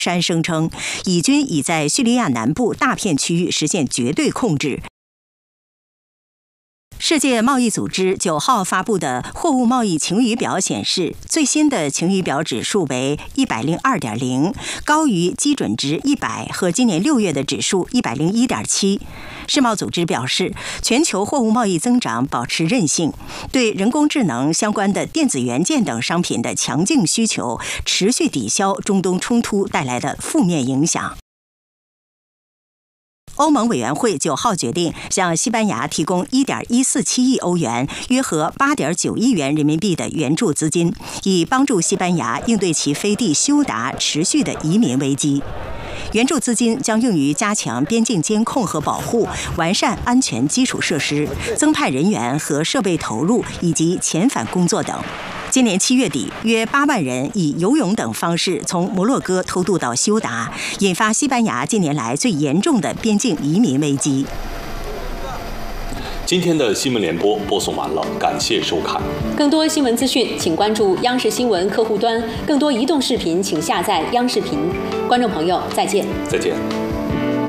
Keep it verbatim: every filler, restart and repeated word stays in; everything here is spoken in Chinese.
山声称，以军已在叙利亚南部大片区域实现绝对控制。世界贸易组织九号发布的货物贸易晴雨表显示，最新的晴雨表指数为一百零二点零，高于基准值一百和今年六月的指数一百零一点七。世贸组织表示，全球货物贸易增长保持韧性，对人工智能相关的电子元件等商品的强劲需求持续抵消中东冲突带来的负面影响。欧盟委员会九号决定向西班牙提供一点一四七亿欧元，约合八点九亿元人民币的援助资金，以帮助西班牙应对其飞地休达持续的移民危机。援助资金将用于加强边境监控和保护，完善安全基础设施，增派人员和设备投入，以及遣返工作等。今年七月底，约八万人以游泳等方式从摩洛哥偷渡到休达，引发西班牙近年来最严重的边境移民危机。 今天的新闻联播播送完了，感谢收看。 更多新闻资讯，请关注央视新闻客户端；更多移动视频，请下载央视频。观众朋友，再见。 再见。